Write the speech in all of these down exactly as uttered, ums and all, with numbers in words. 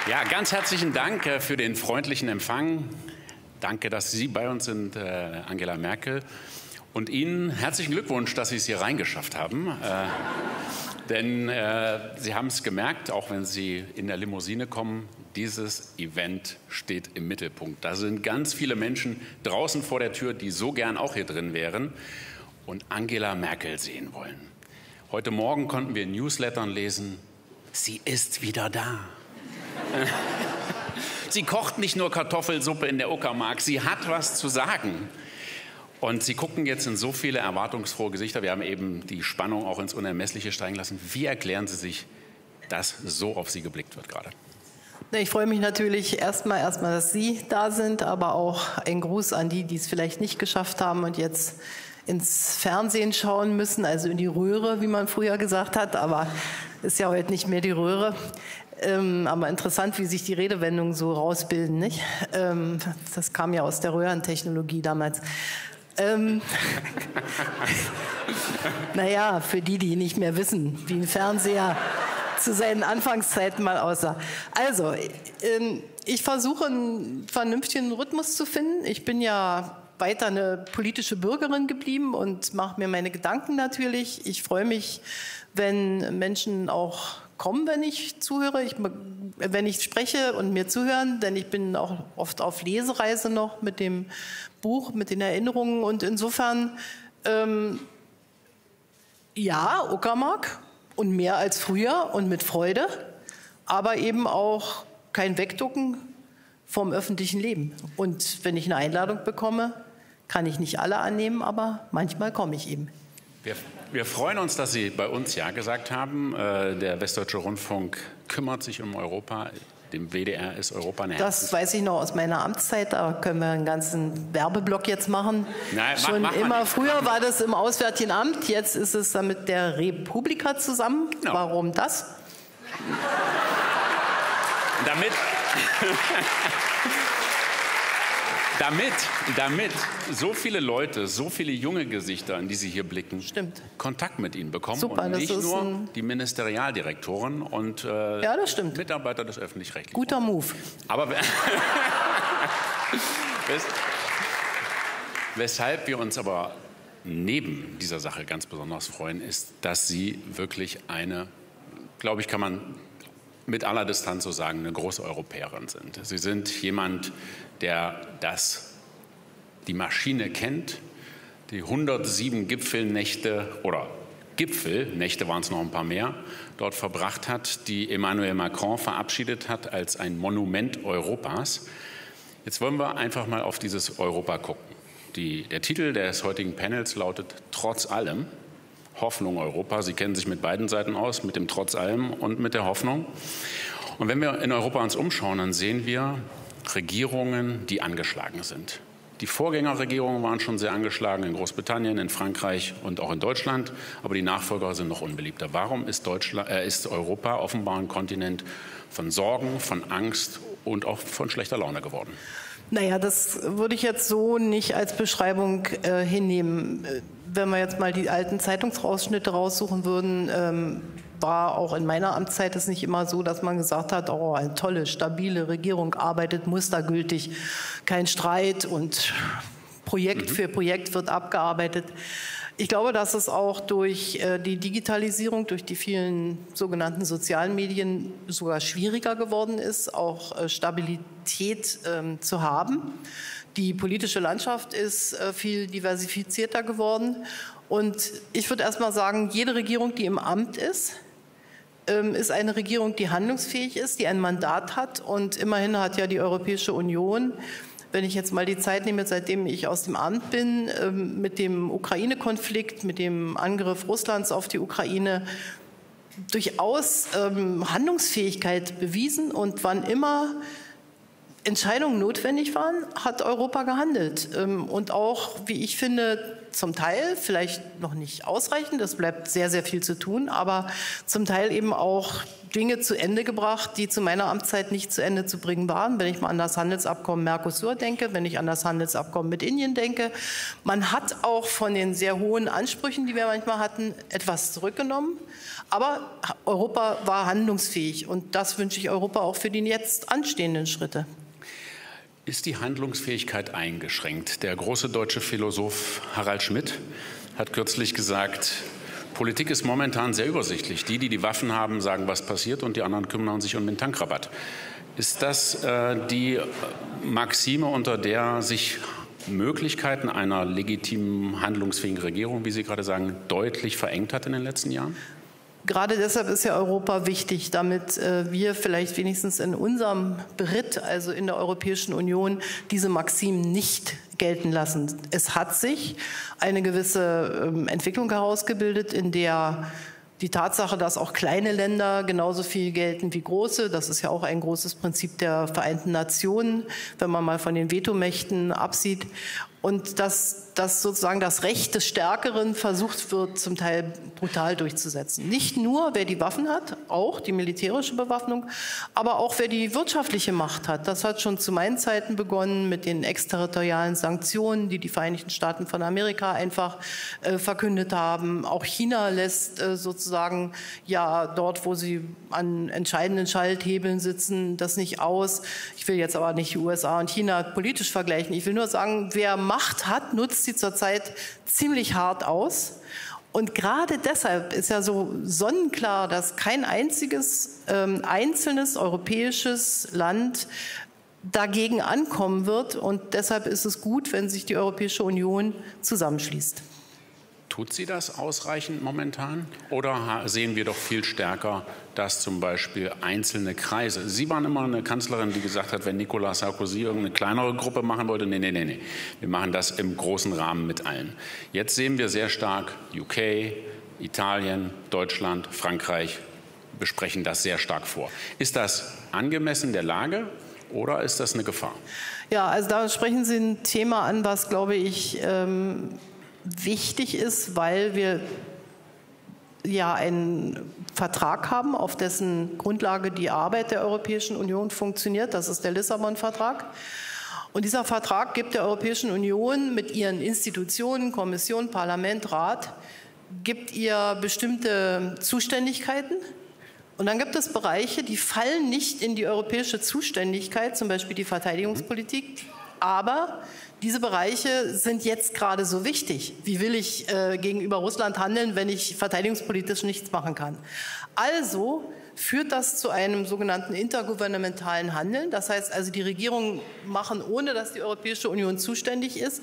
Ja, ganz herzlichen Dank äh, für den freundlichen Empfang. Danke, dass Sie bei uns sind, äh, Angela Merkel. Und Ihnen herzlichen Glückwunsch, dass Sie es hier reingeschafft haben. Äh, denn äh, Sie haben es gemerkt, auch wenn Sie in der Limousine kommen, dieses Event steht im Mittelpunkt. Da sind ganz viele Menschen draußen vor der Tür, die so gern auch hier drin wären und Angela Merkel sehen wollen. Heute Morgen konnten wir in Newslettern lesen, sie ist wieder da. Sie kocht nicht nur Kartoffelsuppe in der Uckermark, sie hat was zu sagen. Und Sie gucken jetzt in so viele erwartungsfrohe Gesichter. Wir haben eben die Spannung auch ins Unermessliche steigen lassen. Wie erklären Sie sich, dass so auf Sie geblickt wird gerade? Ich freue mich natürlich erstmal, erstmal, dass Sie da sind, aber auch ein Gruß an die, die es vielleicht nicht geschafft haben und jetzt ins Fernsehen schauen müssen, also in die Röhre, wie man früher gesagt hat, aber ist ja heute nicht mehr die Röhre. Ähm, aber interessant, wie sich die Redewendungen so rausbilden, nicht? Ähm, das kam ja aus der Röhrentechnologie damals. Ähm, naja, für die, die nicht mehr wissen, wie ein Fernseher zu seinen Anfangszeiten mal aussah. Also, ähm, ich versuche einen vernünftigen Rhythmus zu finden. Ich bin ja weiter eine politische Bürgerin geblieben und mache mir meine Gedanken natürlich. Ich freue mich, wenn Menschen auch kommen, wenn ich zuhöre, ich, wenn ich spreche und mir zuhören, denn ich bin auch oft auf Lesereise noch mit dem Buch, mit den Erinnerungen und insofern, ähm, ja, Uckermark und mehr als früher und mit Freude, aber eben auch kein Wegducken vom öffentlichen Leben. Und wenn ich eine Einladung bekomme, kann ich nicht alle annehmen, aber manchmal komme ich eben. Wir, wir freuen uns, dass Sie bei uns Ja gesagt haben. Äh, der Westdeutsche Rundfunk kümmert sich um Europa. Dem W D R ist Europa eine Herzens- Das weiß ich noch aus meiner Amtszeit. Da können wir einen ganzen Werbeblock jetzt machen. Nein, mach, Schon mach immer nicht. früher war das im Auswärtigen Amt. Jetzt ist es dann mit der Republika zusammen. Ja. Warum das? Damit, damit, damit so viele Leute, so viele junge Gesichter, in die Sie hier blicken, Stimmt. Kontakt mit Ihnen bekommen. Super, und das nicht ist nur ein- die Ministerialdirektoren und äh, Ja, das stimmt. Mitarbeiter des Öffentlich-Rechtlichen. Guter Move. Aber we- Wes- weshalb wir uns aber neben dieser Sache ganz besonders freuen, ist, dass Sie wirklich eine, glaube ich, kann man mit aller Distanz so sagen, eine große Europäerin sind. Sie sind jemand, der das, die Maschine kennt, die hundertsieben Gipfelnächte oder Gipfelnächte waren es noch ein paar mehr, dort verbracht hat, die Emmanuel Macron verabschiedet hat als ein Monument Europas. Jetzt wollen wir einfach mal auf dieses Europa gucken. Die, der Titel des heutigen Panels lautet Trotz allem. Hoffnung Europa. Sie kennen sich mit beiden Seiten aus, mit dem Trotz allem und mit der Hoffnung. Und wenn wir in Europa uns umschauen, dann sehen wir Regierungen, die angeschlagen sind. Die Vorgängerregierungen waren schon sehr angeschlagen in Großbritannien, in Frankreich und auch in Deutschland, aber die Nachfolger sind noch unbeliebter. Warum ist, Deutschland, äh, ist Europa offenbar ein Kontinent von Sorgen, von Angst und auch von schlechter Laune geworden? Naja, das würde ich jetzt so nicht als Beschreibung äh, hinnehmen. Wenn wir jetzt mal die alten Zeitungsausschnitte raussuchen würden, ähm, war auch in meiner Amtszeit es nicht immer so, dass man gesagt hat, oh, eine tolle, stabile Regierung arbeitet mustergültig, kein Streit und Projekt mhm. für Projekt wird abgearbeitet. Ich glaube, dass es auch durch äh, die Digitalisierung, durch die vielen sogenannten sozialen Medien sogar schwieriger geworden ist, auch äh, Stabilität ähm, zu haben. Die politische Landschaft ist äh, viel diversifizierter geworden. Und ich würde erst mal sagen, jede Regierung, die im Amt ist, ähm, ist eine Regierung, die handlungsfähig ist, die ein Mandat hat. Und immerhin hat ja die Europäische Union, wenn ich jetzt mal die Zeit nehme, seitdem ich aus dem Amt bin, ähm, mit dem Ukraine-Konflikt, mit dem Angriff Russlands auf die Ukraine, durchaus ähm, Handlungsfähigkeit bewiesen. Und wann immer Entscheidungen notwendig waren, hat Europa gehandelt. Und auch, wie ich finde, zum Teil, vielleicht noch nicht ausreichend, es bleibt sehr, sehr viel zu tun, aber zum Teil eben auch Dinge zu Ende gebracht, die zu meiner Amtszeit nicht zu Ende zu bringen waren. Wenn ich mal an das Handelsabkommen Mercosur denke, wenn ich an das Handelsabkommen mit Indien denke. Man hat auch von den sehr hohen Ansprüchen, die wir manchmal hatten, etwas zurückgenommen. Aber Europa war handlungsfähig und das wünsche ich Europa auch für die jetzt anstehenden Schritte. Ist die Handlungsfähigkeit eingeschränkt? Der große deutsche Philosoph Harald Schmidt hat kürzlich gesagt, Politik ist momentan sehr übersichtlich. Die, die die Waffen haben, sagen, was passiert, und die anderen kümmern sich um den Tankrabatt. Ist das äh, die Maxime, unter der sich Möglichkeiten einer legitimen, handlungsfähigen Regierung, wie Sie gerade sagen, deutlich verengt hat in den letzten Jahren? Gerade deshalb ist ja Europa wichtig, damit äh, wir vielleicht wenigstens in unserem Beritt, also in der Europäischen Union, diese Maximen nicht gelten lassen. Es hat sich eine gewisse ähm, Entwicklung herausgebildet, in der die Tatsache, dass auch kleine Länder genauso viel gelten wie große, das ist ja auch ein großes Prinzip der Vereinten Nationen, wenn man mal von den Vetomächten absieht. Und dass, dass sozusagen das Recht des Stärkeren versucht wird, zum Teil brutal durchzusetzen. Nicht nur, wer die Waffen hat, auch die militärische Bewaffnung, aber auch wer die wirtschaftliche Macht hat. Das hat schon zu meinen Zeiten begonnen mit den exterritorialen Sanktionen, die die Vereinigten Staaten von Amerika einfach äh, verkündet haben. Auch China lässt äh, sozusagen ja dort, wo sie an entscheidenden Schalthebeln sitzen, das nicht aus. Ich will jetzt aber nicht die U S A und China politisch vergleichen. Ich will nur sagen, wer Macht hat, nutzt sie zurzeit ziemlich hart aus. Und gerade deshalb ist ja so sonnenklar, dass kein einziges ähm, einzelnes europäisches Land dagegen ankommen wird. Und deshalb ist es gut, wenn sich die Europäische Union zusammenschließt. Tut sie das ausreichend momentan? Oder sehen wir doch viel stärker, dass zum Beispiel einzelne Kreise, Sie waren immer eine Kanzlerin, die gesagt hat, wenn Nicolas Sarkozy irgendeine kleinere Gruppe machen wollte, nee, nee, nee, nee, wir machen das im großen Rahmen mit allen. Jetzt sehen wir sehr stark, U K, Italien, Deutschland, Frankreich besprechen das sehr stark vor. Ist das angemessen der Lage oder ist das eine Gefahr? Ja, also da sprechen Sie ein Thema an, was, glaube ich, ähm wichtig ist, weil wir ja einen Vertrag haben, auf dessen Grundlage die Arbeit der Europäischen Union funktioniert. Das ist der Lissabon-Vertrag. Und dieser Vertrag gibt der Europäischen Union mit ihren Institutionen, Kommission, Parlament, Rat, gibt ihr bestimmte Zuständigkeiten. Und dann gibt es Bereiche, die fallen nicht in die europäische Zuständigkeit, zum Beispiel die Verteidigungspolitik, aber diese Bereiche sind jetzt gerade so wichtig. Wie will ich äh, gegenüber Russland handeln, wenn ich verteidigungspolitisch nichts machen kann? Also führt das zu einem sogenannten intergouvernementalen Handeln. Das heißt also, die Regierungen machen, ohne dass die Europäische Union zuständig ist,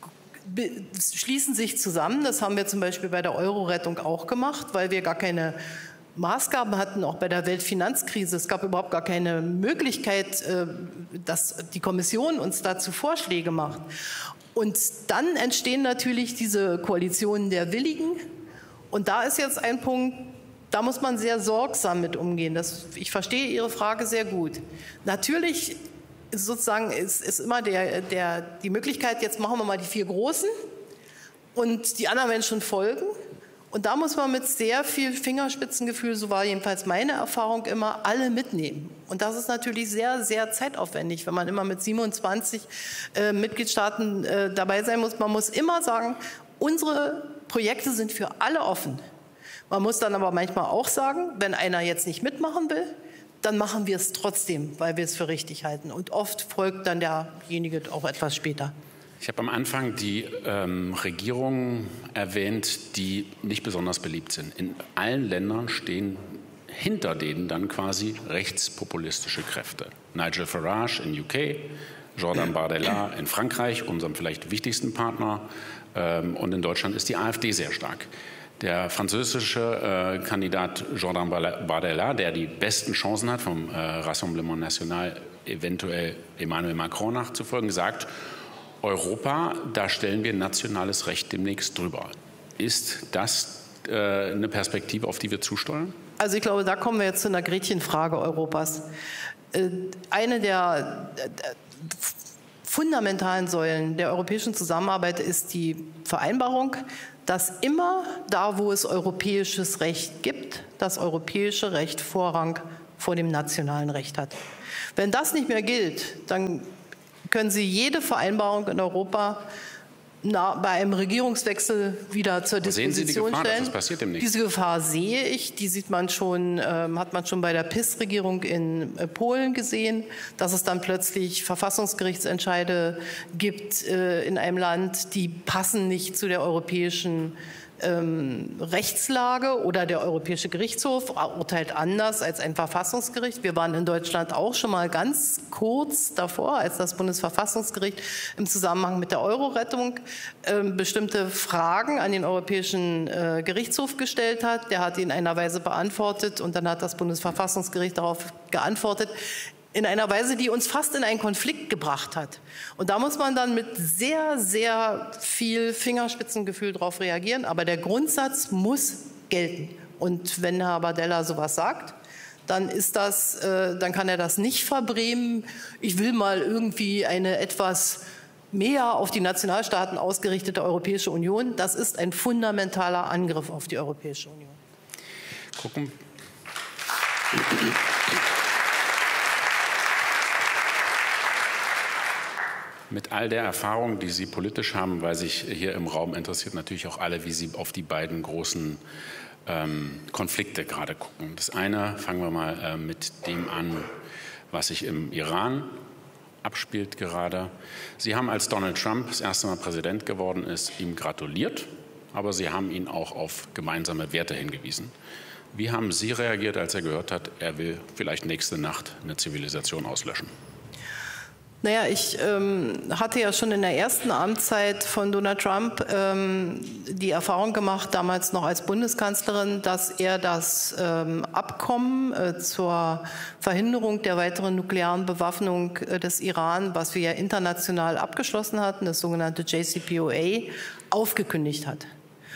schließen sich zusammen. Das haben wir zum Beispiel bei der Euro-Rettung auch gemacht, weil wir gar keine Maßgaben hatten, auch bei der Weltfinanzkrise. Es gab überhaupt gar keine Möglichkeit, dass die Kommission uns dazu Vorschläge macht. Und dann entstehen natürlich diese Koalitionen der Willigen. Und da ist jetzt ein Punkt, da muss man sehr sorgsam mit umgehen. Das, ich verstehe Ihre Frage sehr gut. Natürlich ist sozusagen ist, ist immer der, der, die Möglichkeit, jetzt machen wir mal die vier Großen und die anderen Menschen folgen. Und da muss man mit sehr viel Fingerspitzengefühl, so war jedenfalls meine Erfahrung immer, alle mitnehmen. Und das ist natürlich sehr, sehr zeitaufwendig, wenn man immer mit siebenundzwanzig äh, Mitgliedstaaten äh, dabei sein muss. Man muss immer sagen, unsere Projekte sind für alle offen. Man muss dann aber manchmal auch sagen, wenn einer jetzt nicht mitmachen will, dann machen wir es trotzdem, weil wir es für richtig halten. Und oft folgt dann derjenige auch etwas später. Ich habe am Anfang die ähm, Regierungen erwähnt, die nicht besonders beliebt sind. In allen Ländern stehen hinter denen dann quasi rechtspopulistische Kräfte. Nigel Farage in U K, Jordan Bardella in Frankreich, unserem vielleicht wichtigsten Partner. Ähm, und in Deutschland ist die AfD sehr stark. Der französische äh, Kandidat Jordan Bardella, der die besten Chancen hat, vom äh, Rassemblement National eventuell Emmanuel Macron nachzufolgen, sagt, Europa, da stellen wir nationales Recht demnächst drüber. Ist das äh, eine Perspektive, auf die wir zusteuern? Also ich glaube, da kommen wir jetzt zu einer Gretchenfrage Europas. Äh, eine der äh, fundamentalen Säulen der europäischen Zusammenarbeit ist die Vereinbarung, dass immer da, wo es europäisches Recht gibt, das europäische Recht Vorrang vor dem nationalen Recht hat. Wenn das nicht mehr gilt, dann können Sie jede Vereinbarung in Europa Na, bei einem Regierungswechsel wieder zur Disposition sehen Sie die Gefahr, stellen. dass das passiert demnächst? Diese Gefahr sehe ich. Die sieht man schon, ähm, hat man schon bei der P I S-Regierung in äh, Polen gesehen, dass es dann plötzlich Verfassungsgerichtsentscheide gibt äh, in einem Land, die passen nicht zu der europäischen Ähm, Rechtslage, oder der Europäische Gerichtshof urteilt anders als ein Verfassungsgericht. Wir waren in Deutschland auch schon mal ganz kurz davor, als das Bundesverfassungsgericht im Zusammenhang mit der Euro-Rettung äh, bestimmte Fragen an den Europäischen äh, Gerichtshof gestellt hat. Der hat ihn in einer Weise beantwortet und dann hat das Bundesverfassungsgericht darauf geantwortet, in einer Weise, die uns fast in einen Konflikt gebracht hat. Und da muss man dann mit sehr, sehr viel Fingerspitzengefühl darauf reagieren. Aber der Grundsatz muss gelten. Und wenn Herr Bardella sowas sagt, dann ist das, äh, dann kann er das nicht verbrämen. Ich will mal irgendwie eine etwas mehr auf die Nationalstaaten ausgerichtete Europäische Union. Das ist ein fundamentaler Angriff auf die Europäische Union. Gucken. Mit all der Erfahrung, die Sie politisch haben, weil sich hier im Raum interessiert natürlich auch alle, wie Sie auf die beiden großen ähm, Konflikte gerade gucken. Das eine, fangen wir mal äh, mit dem an, was sich im Iran abspielt gerade. Sie haben, als Donald Trump das erste Mal Präsident geworden ist, ihm gratuliert, aber Sie haben ihn auch auf gemeinsame Werte hingewiesen. Wie haben Sie reagiert, als er gehört hat, er will vielleicht nächste Nacht eine Zivilisation auslöschen? Naja, ich ähm, hatte ja schon in der ersten Amtszeit von Donald Trump ähm, die Erfahrung gemacht, damals noch als Bundeskanzlerin, dass er das ähm, Abkommen äh, zur Verhinderung der weiteren nuklearen Bewaffnung äh, des Iran, was wir ja international abgeschlossen hatten, das sogenannte J C P O A, aufgekündigt hat.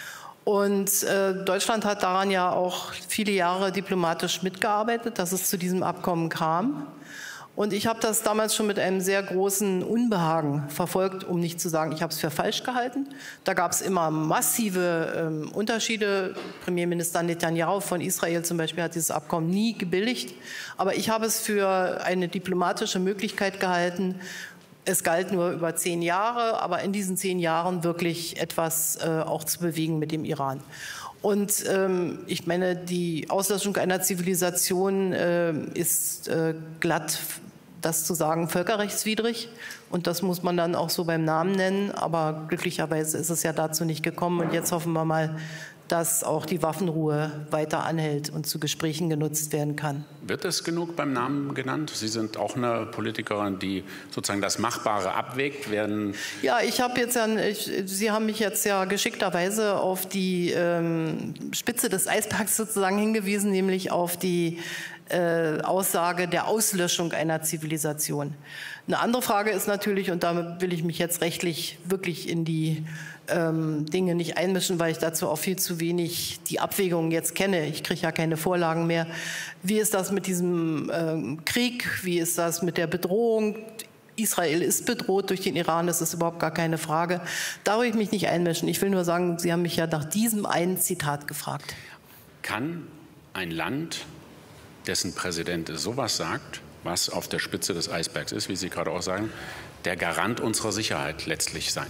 Und äh, Deutschland hat daran ja auch viele Jahre diplomatisch mitgearbeitet, dass es zu diesem Abkommen kam. Und ich habe das damals schon mit einem sehr großen Unbehagen verfolgt, um nicht zu sagen, ich habe es für falsch gehalten. Da gab es immer massive ähm, Unterschiede. Premierminister Netanyahu von Israel zum Beispiel hat dieses Abkommen nie gebilligt. Aber ich habe es für eine diplomatische Möglichkeit gehalten. Es galt nur über zehn Jahre, aber in diesen zehn Jahren wirklich etwas äh, auch zu bewegen mit dem Iran. Und ähm, ich meine, die Auslöschung einer Zivilisation äh, ist äh, glatt, das zu sagen, völkerrechtswidrig. Und das muss man dann auch so beim Namen nennen. Aber glücklicherweise ist es ja dazu nicht gekommen. Und jetzt hoffen wir mal, dass auch die Waffenruhe weiter anhält und zu Gesprächen genutzt werden kann. Wird es genug beim Namen genannt? Sie sind auch eine Politikerin, die sozusagen das Machbare abwägt. Werden ja, ich habe jetzt ja, ich, Sie haben mich jetzt ja geschickterweise auf die ähm, Spitze des Eisbergs sozusagen hingewiesen, nämlich auf die äh, Aussage der Auslöschung einer Zivilisation. Eine andere Frage ist natürlich, und da will ich mich jetzt rechtlich wirklich in die ähm, Dinge nicht einmischen, weil ich dazu auch viel zu wenig die Abwägungen jetzt kenne. Ich kriege ja keine Vorlagen mehr. Wie ist das mit diesem ähm, Krieg? Wie ist das mit der Bedrohung? Israel ist bedroht durch den Iran, das ist überhaupt gar keine Frage. Da will ich mich nicht einmischen. Ich will nur sagen, Sie haben mich ja nach diesem einen Zitat gefragt. Kann ein Land, dessen Präsident sowas sagt, was auf der Spitze des Eisbergs ist, wie Sie gerade auch sagen, der Garant unserer Sicherheit letztlich sein?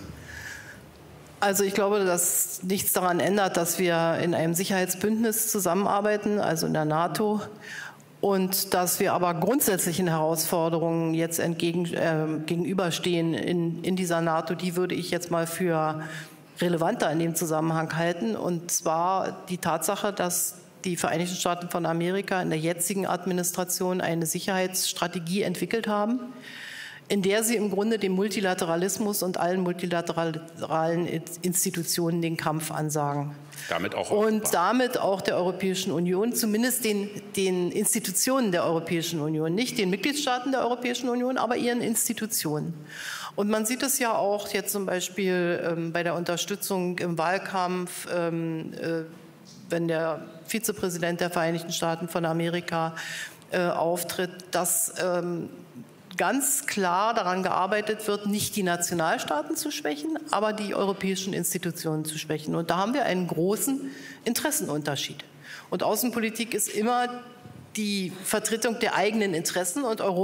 Also ich glaube, dass nichts daran ändert, dass wir in einem Sicherheitsbündnis zusammenarbeiten, also in der NATO, und dass wir aber grundsätzlichen Herausforderungen jetzt entgegen, äh, gegenüberstehen in, in dieser NATO. Die würde ich jetzt mal für relevanter in dem Zusammenhang halten, und zwar die Tatsache, dass die Vereinigten Staaten von Amerika in der jetzigen Administration eine Sicherheitsstrategie entwickelt haben, in der sie im Grunde dem Multilateralismus und allen multilateralen Institutionen den Kampf ansagen. Damit auch und damit auch der Europäischen Union, zumindest den, den Institutionen der Europäischen Union, nicht den Mitgliedstaaten der Europäischen Union, aber ihren Institutionen. Und man sieht es ja auch jetzt zum Beispiel ähm, bei der Unterstützung im Wahlkampf, ähm, äh, wenn der Vizepräsident der Vereinigten Staaten von Amerika äh, auftritt, dass ähm, ganz klar daran gearbeitet wird, nicht die Nationalstaaten zu schwächen, aber die europäischen Institutionen zu schwächen. Und da haben wir einen großen Interessenunterschied. Und Außenpolitik ist immer die Vertretung der eigenen Interessen und Europa